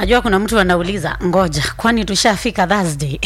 Najua kuna mtu anauliza, ngoja, kwani tushafika Thursday?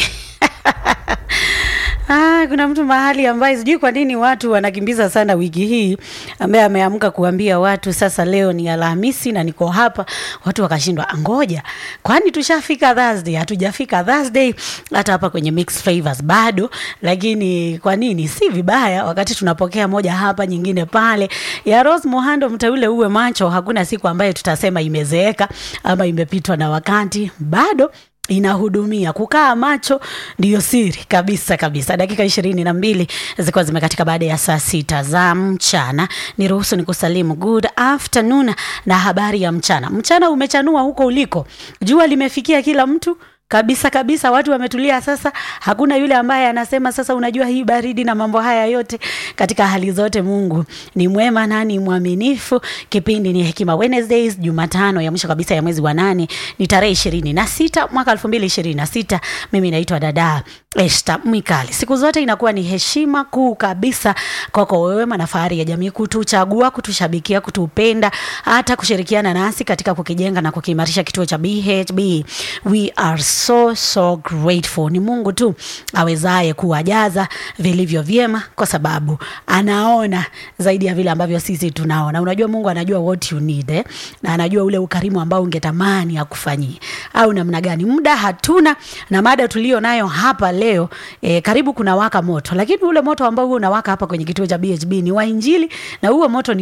Kuna mtu mahali ambaye sijui kwa nini watu wanakimbiza sana wiki hii, ambaye ameamka kuambia watu sasa leo ni Alhamisi na niko hapa. Watu wakashindwa, ngoja, kwani tushafika Thursday? Hatujafika Thursday hata hapa kwenye Mixed Flavors bado, lakini kwa nini? Si vibaya wakati tunapokea moja hapa nyingine pale ya Rose Muhando, mteule uwe macho. Hakuna siku ambayo tutasema imezeeka ama imepitwa na wakati, bado inahudumia. Kukaa macho ndiyo siri kabisa kabisa. Dakika 22 zilikuwa zimekatika baada ya saa 6 za mchana. Niruhusu nikusalimu good afternoon na habari ya mchana. Mchana umechanua huko uliko. Jua limefikia kila mtu kabisa kabisa, watu wametulia sasa. Hakuna yule ambaye anasema sasa unajua hii baridi na mambo haya yote. Katika hali zote Mungu ni mwema na ni mwaminifu. Kipindi ni Hekima Wednesdays, Jumatano ya mwisho kabisa ya mwezi wa 8, ni tarehe 26 mwaka 2026. Mimi naitwa dada Esther Mwikali. Siku zote inakuwa ni heshima kuu kabisa kwako wewe na fahari ya jamii kutuchagua, kutushabikia, kutupenda, hata kushirikiana nasi katika kukijenga na kukiimarisha kituo cha BHB. We are so grateful. Ni Mungu tu awezaye kuwajaza vilivyo vyema, kwa sababu anaona zaidi ya vile ambavyo sisi tunaona. Unajua Mungu anajua what you need, na anajua ule ukarimu ambao ungetamani akufanyie au namna gani. Muda hatuna, na mada tulio nayo hapa leo karibu kuna waka moto, lakini ule moto ambao unawaka hapa kwenye kituo cha BHB ni wa Injili, na huo moto ni